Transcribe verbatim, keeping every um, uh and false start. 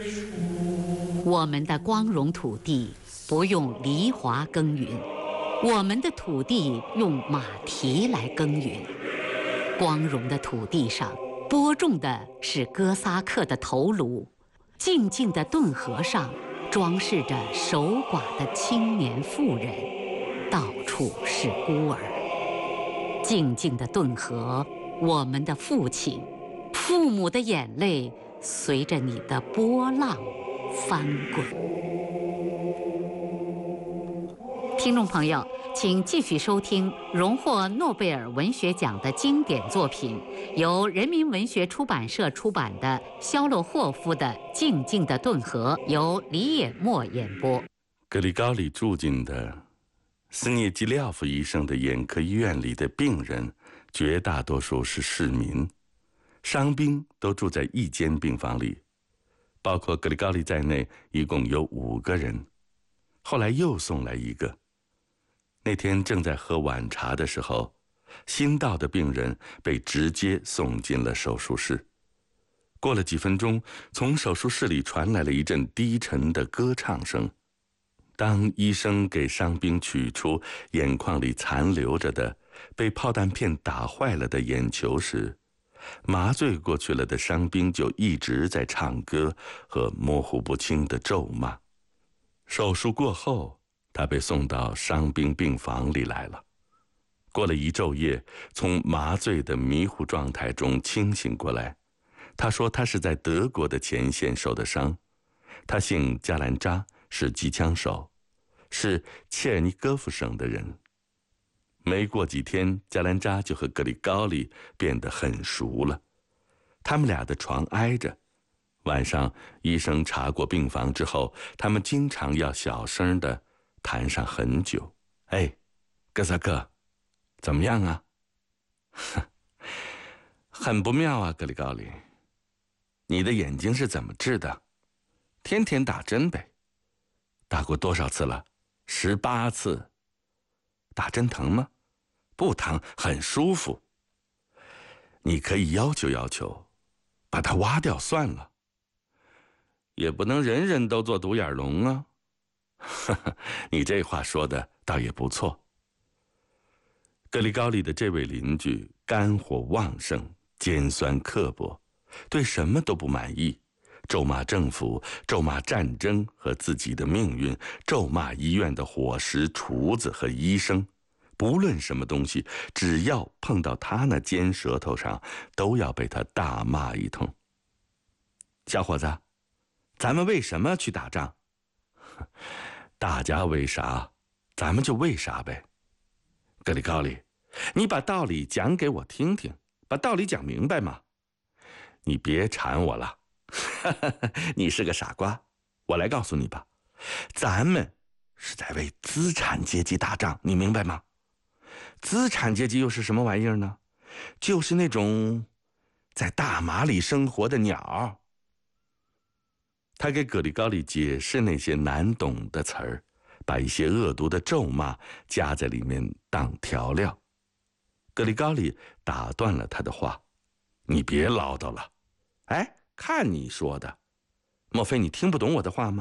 我们的光荣土地不用犁铧耕耘，我们的土地用马蹄来耕耘。光荣的土地上播种的是哥萨克的头颅，静静的顿河上装饰着守寡的青年妇人，到处是孤儿。静静的顿河，我们的父亲，父母的眼泪随着你的波浪翻滚。听众朋友，请继续收听荣获诺贝尔文学奖的经典作品，由人民文学出版社出版的肖洛霍夫的《静静的顿河》，由李野墨演播。 格里高里住进的斯涅基廖夫医生的眼科医院里的病人，绝大多数是市民，伤兵都住在一间病房里，包括格里高利在内，一共有五个人。后来又送来一个。那天正在喝晚茶的时候，新到的病人被直接送进了手术室。过了几分钟，从手术室里传来了一阵低沉的歌唱声。当医生给伤兵取出眼眶里残留着的被炮弹片打坏了的眼球时，麻醉过去了的伤兵就一直在唱歌和模糊不清的咒骂。手术过后，他被送到伤兵病房里来了。过了一昼夜，从麻醉的迷糊状态中清醒过来。他说他是在德国的前线受的伤。他姓加兰扎，是机枪手，是切尔尼戈夫省的人。没过几天，加兰扎就和格里高利变得很熟了。他们俩的床挨着，晚上医生查过病房之后，他们经常要小声地谈上很久。哎，哥萨克，怎么样啊？很不妙啊，格里高利。你的眼睛是怎么治的？天天打针呗。打过多少次了？十八次。打针疼吗？不疼，很舒服。你可以要求要求，把它挖掉算了。也不能人人都做独眼龙啊。你这话说的倒也不错。格里高利的这位邻居肝火旺盛，尖酸刻薄，对什么都不满意，咒骂政府，咒骂战争和自己的命运，咒骂医院的伙食、厨子和医生。不论什么东西，只要碰到他那尖舌头上，都要被他大骂一通。小伙子，咱们为什么去打仗？大家为啥，咱们就为啥呗。格里高利，你把道理讲给我听听，把道理讲明白嘛。你别缠我了。你是个傻瓜。我来告诉你吧，咱们是在为资产阶级打仗，你明白吗？资产阶级又是什么玩意儿呢？就是那种在大马里生活的鸟。他给格里高利解释那些难懂的词儿，把一些恶毒的咒骂加在里面当调料。格里高利打断了他的话：“你别唠叨了。哎，看你说的，莫非你听不懂我的话吗？”